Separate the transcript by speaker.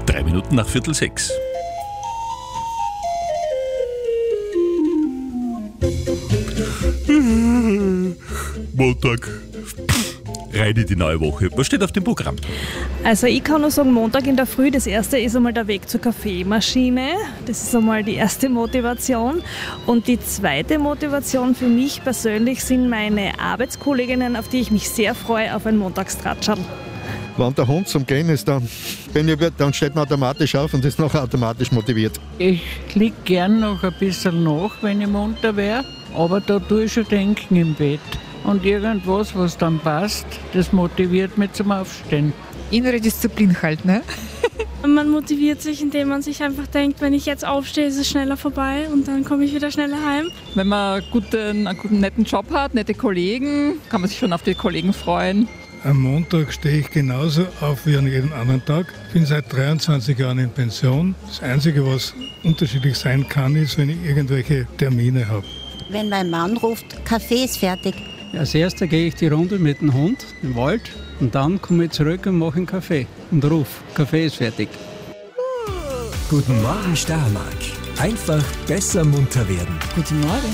Speaker 1: 3 Minuten nach 5:45. Montag. Rein in die neue Woche. Was steht auf dem Programm?
Speaker 2: Also ich kann nur sagen, Montag in der Früh, das erste ist einmal der Weg zur Kaffeemaschine. Das ist einmal die erste Motivation. Und die zweite Motivation für mich persönlich sind meine Arbeitskolleginnen, auf die ich mich sehr freue, auf ein Montagstratscherl.
Speaker 3: Wenn der Hund zum Gehen ist, dann steht man automatisch auf und ist noch automatisch motiviert.
Speaker 4: Ich liege gern noch ein bisschen nach, wenn ich munter wäre, aber da tue ich schon denken im Bett. Und irgendwas, was dann passt, das motiviert mich zum Aufstehen.
Speaker 5: Innere Disziplin halt, ne?
Speaker 6: Man motiviert sich, indem man sich einfach denkt, wenn ich jetzt aufstehe, ist es schneller vorbei und dann komme ich wieder schneller heim.
Speaker 5: Wenn man einen guten, netten Job hat, nette Kollegen, kann man sich schon auf die Kollegen freuen.
Speaker 7: Am Montag stehe ich genauso auf wie an jedem anderen Tag. Ich bin seit 23 Jahren in Pension. Das Einzige, was unterschiedlich sein kann, ist, wenn ich irgendwelche Termine habe.
Speaker 8: Wenn mein Mann ruft, Kaffee ist fertig.
Speaker 9: Als erster gehe ich die Runde mit dem Hund im Wald und dann komme ich zurück und mache einen Kaffee und rufe, Kaffee ist fertig.
Speaker 10: Guten Morgen Steiermark. Einfach besser munter werden.
Speaker 5: Guten Morgen.